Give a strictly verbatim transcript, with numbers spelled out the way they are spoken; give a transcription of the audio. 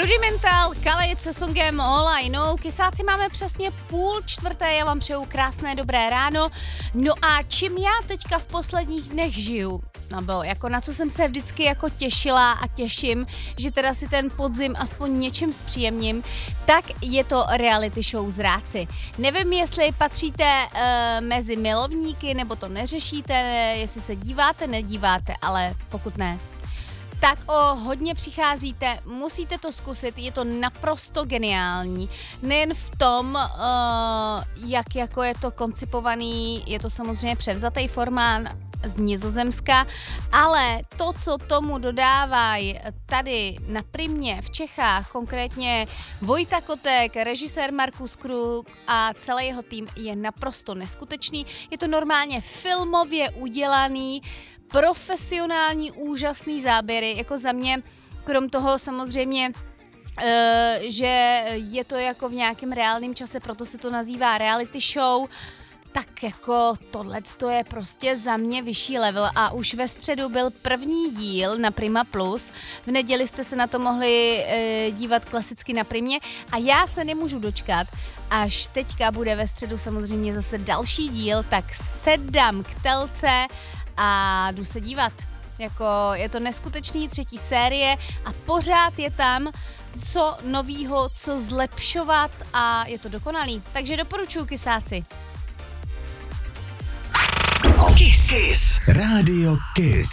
Rudimental, Khalid se songem All I Know. Kysáci, máme přesně půl čtvrté, já vám přeju krásné dobré ráno. No a čím já teďka v posledních dnech žiju? No bo, jako na co jsem se vždycky jako těšila a těším, že teda si ten podzim aspoň něčím zpříjemním, tak je to reality show Zrádci. Nevím, jestli patříte uh, mezi milovníky, nebo to neřešíte, jestli se díváte, nedíváte, ale pokud ne, tak o hodně přicházíte, musíte to zkusit, je to naprosto geniální. Nejen v tom, uh, jak jako je to koncipovaný, je to samozřejmě převzatý formát z Nizozemska, ale to, co tomu dodávají tady na Primě v Čechách, konkrétně Vojta Kotek, režisér Markus Kruk a celý jeho tým, je naprosto neskutečný. Je to normálně filmově udělaný, profesionální, úžasný záběry, jako za mě, krom toho samozřejmě, e, že je to jako v nějakém reálném čase, proto se to nazývá reality show, tak jako tohleto je prostě za mě vyšší level a už ve středu byl první díl na Prima Plus, v neděli jste se na to mohli e, dívat klasicky na Primě a já se nemůžu dočkat, až teďka bude ve středu samozřejmě zase další díl, tak sedám k telce a jdu se dívat. Jako je to neskutečný, třetí série a pořád je tam co novýho, co zlepšovat a je to dokonalý. Takže doporučuji, kysáci. Kiss. Kiss. Rádio Kiss.